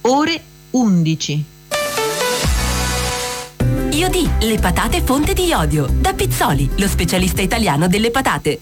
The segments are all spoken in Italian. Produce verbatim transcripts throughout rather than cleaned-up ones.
ore undici. Iodì, le patate fonte di iodio. Da Pizzoli, lo specialista italiano delle patate.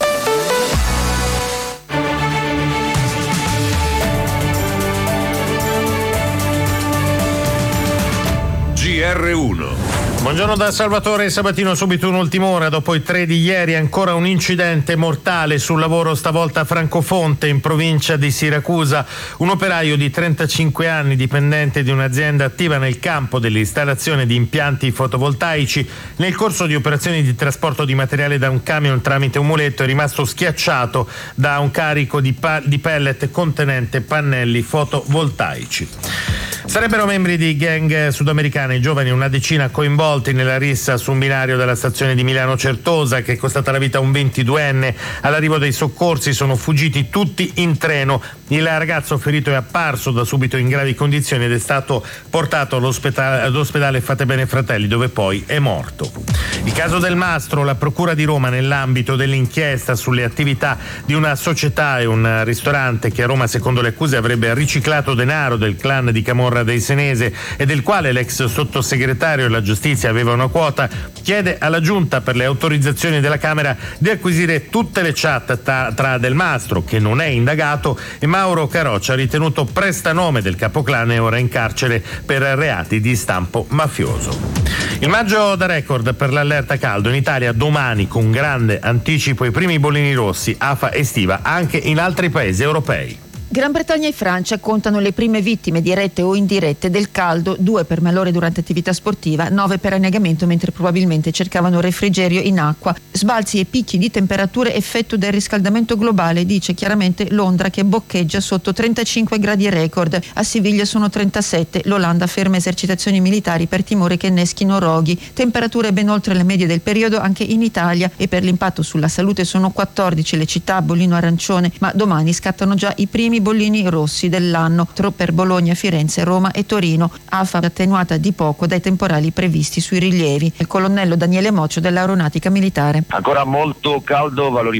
G R uno. Buongiorno da Salvatore Sabatino, subito un'ultima ora. Dopo i tre di ieri ancora un incidente mortale sul lavoro, stavolta a Francofonte in provincia di Siracusa. Un operaio di trentacinque anni, dipendente di un'azienda attiva nel campo dell'installazione di impianti fotovoltaici, nel corso di operazioni di trasporto di materiale da un camion tramite un muletto è rimasto schiacciato da un carico di, pa- di pellet contenente pannelli fotovoltaici. Sarebbero membri di gang sudamericane i giovani, una decina coinvolti nella rissa su un binario della stazione di Milano Certosa che è costata la vita a un ventiduenne. All'arrivo dei soccorsi sono fuggiti tutti in treno. Il ragazzo ferito è apparso da subito in gravi condizioni ed è stato portato all'ospedale, all'ospedale Fate Bene Fratelli, dove poi è morto. Il caso del Mastro, la Procura di Roma, nell'ambito dell'inchiesta sulle attività di una società e un ristorante che a Roma, secondo le accuse, avrebbe riciclato denaro del clan di Camorra dei Senese e del quale l'ex sottosegretario alla giustizia aveva una quota, chiede alla Giunta per le autorizzazioni della Camera di acquisire tutte le chat tra, tra Del Mastro, che non è indagato, e Mauro Caroccia, ritenuto prestanome del capoclan e ora in carcere per reati di stampo mafioso. Il maggio da record per l'allerta caldo in Italia domani, con grande anticipo i primi bollini rossi, afa estiva anche in altri paesi europei. Gran Bretagna e Francia contano le prime vittime dirette o indirette del caldo, due per malore durante attività sportiva, nove per annegamento mentre probabilmente cercavano refrigerio in acqua. Sbalzi e picchi di temperature effetto del riscaldamento globale, dice chiaramente Londra che boccheggia sotto trentacinque gradi record. A Siviglia sono trentasette, l'Olanda ferma esercitazioni militari per timore che inneschino roghi. Temperature ben oltre le medie del periodo anche in Italia e per l'impatto sulla salute sono quattordici le città a bollino arancione, ma domani scattano già i primi bollini rossi dell'anno per Bologna, Firenze, Roma e Torino. Afa attenuata di poco dai temporali previsti sui rilievi. Il colonnello Daniele Moccio dell'Aeronautica Militare. Ancora molto caldo, valori